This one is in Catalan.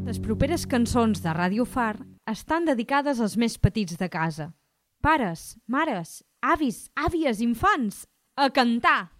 Les properes cançons de Ràdio Far estan dedicades als més petits de casa. Pares, mares, avis, àvies, infants, a cantar!